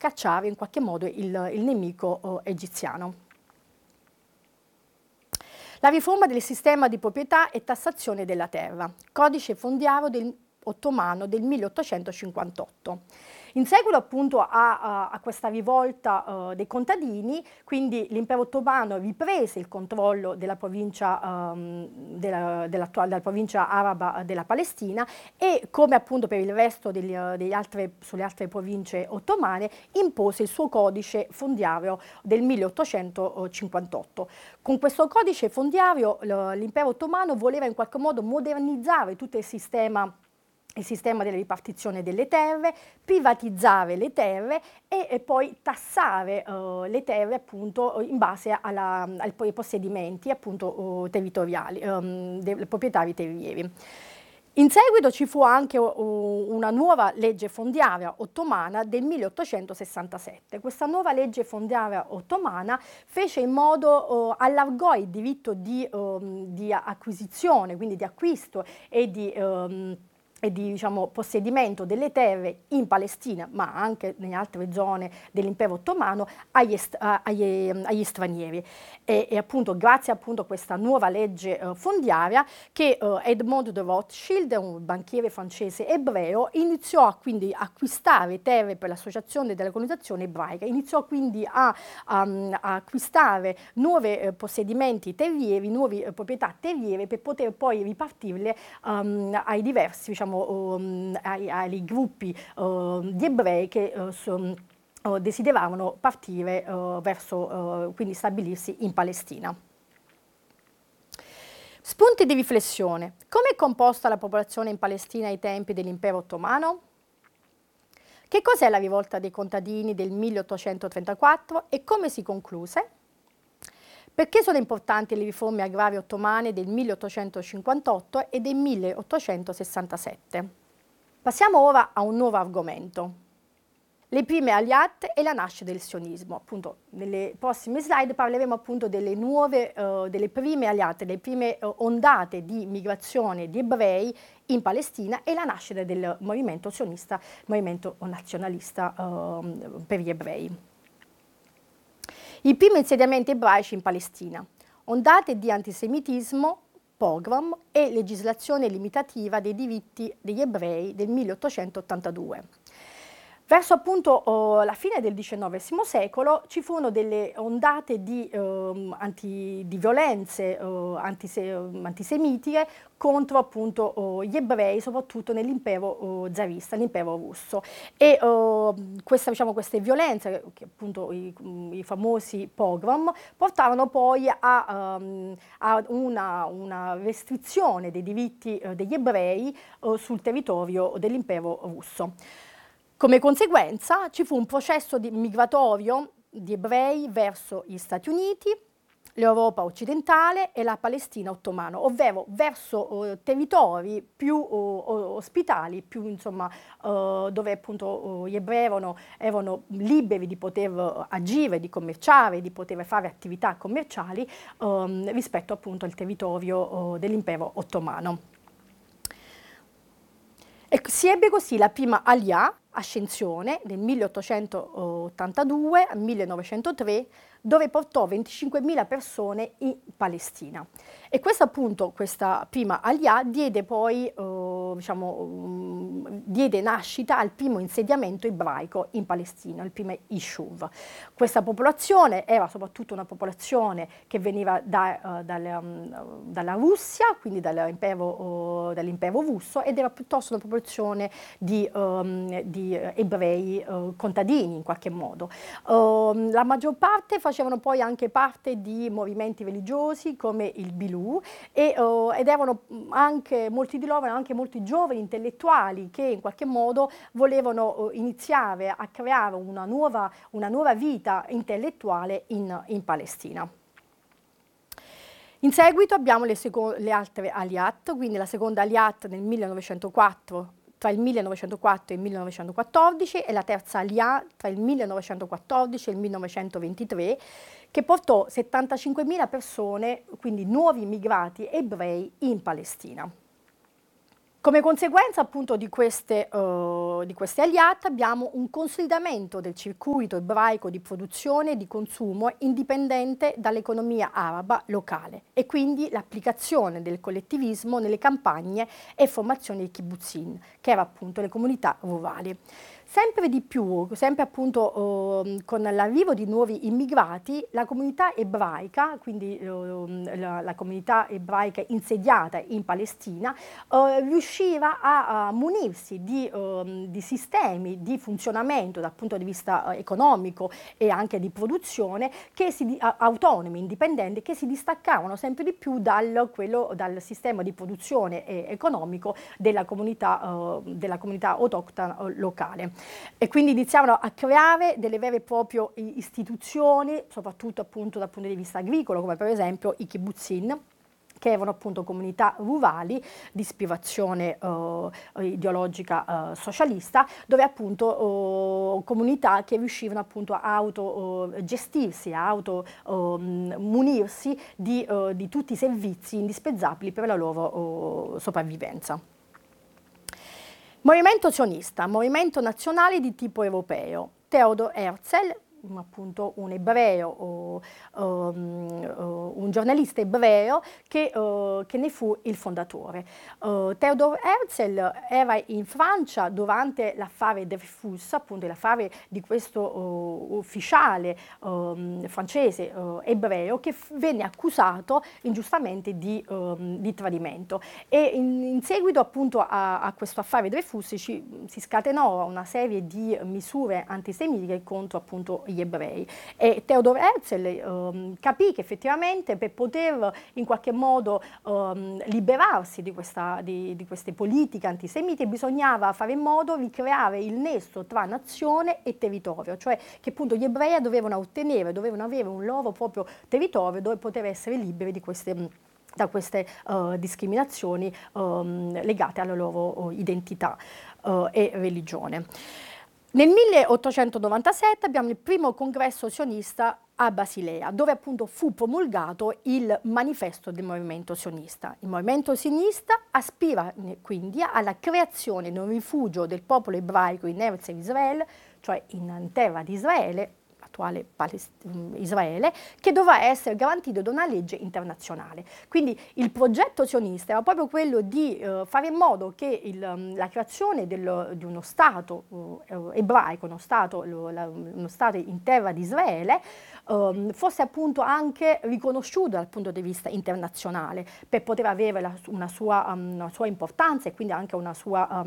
scacciare in qualche modo il nemico egiziano. La riforma del sistema di proprietà e tassazione della terra, codice fondiario ottomano del 1858. In seguito appunto a questa rivolta dei contadini, quindi l'impero ottomano riprese il controllo della provincia, della provincia araba della Palestina e, come appunto per il resto sulle altre province ottomane, impose il suo codice fondiario del 1858. Con questo codice fondiario l'impero ottomano voleva in qualche modo modernizzare tutto il sistema della ripartizione delle terre, privatizzare le terre e poi tassare le terre appunto in base ai possedimenti appunto territoriali, dei proprietari terrieri. In seguito ci fu anche una nuova legge fondiaria ottomana del 1867. Questa nuova legge fondiaria ottomana fece in modo, allargò il diritto di acquisizione, quindi di acquisto e di diciamo, possedimento delle terre in Palestina, ma anche nelle altre zone dell'impero ottomano, agli stranieri. E appunto grazie appunto a questa nuova legge fondiaria che Edmond de Rothschild, un banchiere francese ebreo, iniziò quindi a acquistare terre per l'associazione della colonizzazione ebraica, iniziò quindi a acquistare nuovi possedimenti terrieri, nuove proprietà terriere per poter poi ripartirle ai diversi, diciamo, ai gruppi di ebrei che desideravano partire verso, quindi stabilirsi in Palestina. Spunti di riflessione. Come è composta la popolazione in Palestina ai tempi dell'impero ottomano? Che cos'è la rivolta dei contadini del 1834 e come si concluse? Perché sono importanti le riforme agrarie ottomane del 1858 e del 1867? Passiamo ora a un nuovo argomento. Le prime Aliyat e la nascita del sionismo. Appunto, nelle prossime slide parleremo appunto delle prime Aliyat, delle prime ondate di migrazione di ebrei in Palestina e la nascita del movimento sionista, movimento nazionalista per gli ebrei. I primi insediamenti ebraici in Palestina, ondate di antisemitismo, pogrom e legislazione limitativa dei diritti degli ebrei del 1882. Verso appunto la fine del XIX secolo ci furono delle ondate di violenze antisemitiche contro appunto gli ebrei, soprattutto nell'impero zarista, l'impero russo. E queste violenze, che appunto i famosi pogrom, portarono poi a una restrizione dei diritti degli ebrei sul territorio dell'impero russo. Come conseguenza ci fu un processo migratorio di ebrei verso gli Stati Uniti, l'Europa occidentale e la Palestina ottomana, ovvero verso territori più ospitali, più insomma dove appunto gli ebrei erano liberi di poter agire, di commerciare, di poter fare attività commerciali rispetto appunto al territorio dell'impero ottomano. E si ebbe così la prima Aliyah, ascensione, del 1882 al 1903, dove portò 25.000 persone in Palestina. E questa prima Aliyah diede poi, diede nascita al primo insediamento ebraico in Palestina, il primo Yishuv. Questa popolazione era soprattutto una popolazione che veniva dalla Russia, quindi dall'impero russo, ed era piuttosto una popolazione di ebrei contadini in qualche modo. La maggior parte facevano poi anche parte di movimenti religiosi come il Bilù ed erano anche, molti di loro erano anche molti giovani intellettuali che in qualche modo volevano iniziare a creare una nuova vita intellettuale in Palestina. In seguito abbiamo le altre Aliyat, quindi la seconda Aliyat nel 1904, tra il 1904 e il 1914, e la terza Aliyah tra il 1914 e il 1923, che portò 75.000 persone, quindi nuovi immigrati ebrei, in Palestina. Come conseguenza appunto di queste aliate abbiamo un consolidamento del circuito ebraico di produzione e di consumo indipendente dall'economia araba locale e quindi l'applicazione del collettivismo nelle campagne e formazione di kibbutzim, che erano appunto le comunità rurali. Sempre di più, sempre appunto con l'arrivo di nuovi immigrati, la comunità ebraica, quindi la comunità ebraica insediata in Palestina, riusciva a munirsi di sistemi di funzionamento dal punto di vista economico e anche di produzione autonomi, indipendenti, che si distaccavano sempre di più dal sistema di produzione economico della comunità autoctona locale. E quindi iniziavano a creare delle vere e proprie istituzioni, soprattutto appunto dal punto di vista agricolo, come per esempio i kibbutzim, che erano appunto comunità rurali di ispirazione ideologica socialista, dove appunto comunità che riuscivano appunto a autogestirsi, a automunirsi di tutti i servizi indispensabili per la loro sopravvivenza. Movimento sionista, movimento nazionale di tipo europeo. Theodor Herzl, appunto un ebreo, un giornalista ebreo che ne fu il fondatore. Theodor Herzl era in Francia durante l'affare Dreyfus, appunto l'affare di questo ufficiale francese ebreo che venne accusato ingiustamente di tradimento, e in seguito appunto a questo affare Dreyfus si scatenò una serie di misure antisemitiche contro appunto gli ebrei, e Theodor Herzl capì che effettivamente per poter in qualche modo liberarsi di queste politiche antisemite bisognava fare in modo di creare il nesso tra nazione e territorio, cioè che appunto gli ebrei dovevano avere un loro proprio territorio dove poter essere liberi da queste discriminazioni legate alla loro identità e religione. Nel 1897 abbiamo il primo congresso sionista a Basilea, dove appunto fu promulgato il manifesto del movimento sionista. Il movimento sionista aspira quindi alla creazione di un rifugio del popolo ebraico in Eretz Israele, cioè in terra di Israele, attuale Israele, che dovrà essere garantito da una legge internazionale. Quindi il progetto sionista era proprio quello di fare in modo che la creazione di uno Stato ebraico, uno Stato in terra di Israele, fosse appunto anche riconosciuto dal punto di vista internazionale, per poter avere una sua importanza e quindi anche una sua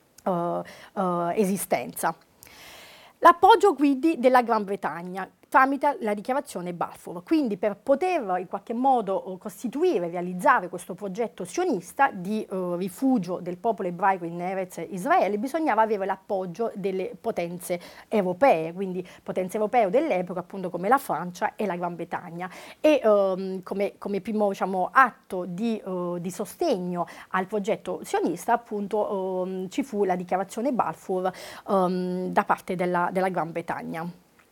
esistenza. L'appoggio quindi della Gran Bretagna tramite la dichiarazione Balfour. Quindi per poter in qualche modo costituire, realizzare questo progetto sionista di rifugio del popolo ebraico in Eretz Israele, bisognava avere l'appoggio delle potenze europee, quindi potenze europee dell'epoca appunto come la Francia e la Gran Bretagna. E come primo atto di sostegno al progetto sionista appunto ci fu la dichiarazione Balfour da parte della Gran Bretagna.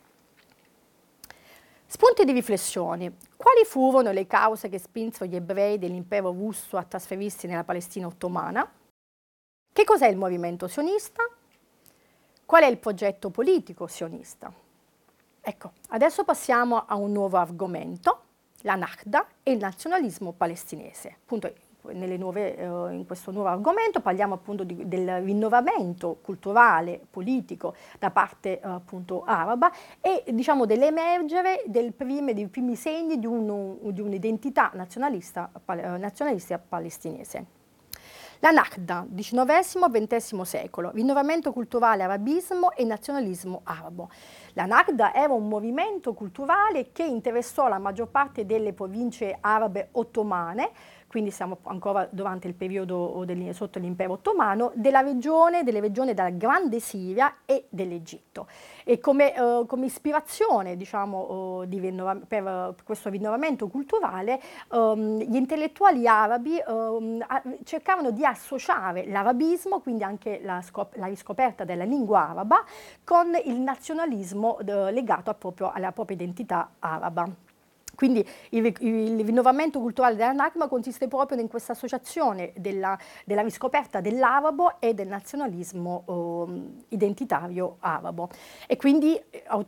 Spunti di riflessione. Quali furono le cause che spinsero gli ebrei dell'impero russo a trasferirsi nella Palestina ottomana? Che cos'è il movimento sionista? Qual è il progetto politico sionista? Ecco, adesso passiamo a un nuovo argomento, la Nakba e il nazionalismo palestinese. Appunto, in questo nuovo argomento parliamo appunto del rinnovamento culturale, politico da parte appunto araba e dell'emergere dei primi segni di un'identità nazionalista palestinese. La Nakba, XIX-XX secolo, rinnovamento culturale, arabismo e nazionalismo arabo. La Nakba era un movimento culturale che interessò la maggior parte delle province arabe ottomane, quindi siamo ancora durante il periodo sotto l'impero ottomano, delle regioni della Grande Siria e dell'Egitto. E come ispirazione per questo rinnovamento culturale, gli intellettuali arabi cercavano di associare l'arabismo, quindi anche la riscoperta della lingua araba, con il nazionalismo legato proprio alla propria identità araba. Quindi il rinnovamento culturale della NACMA consiste proprio in questa associazione della riscoperta dell'arabo e del nazionalismo identitario arabo. E quindi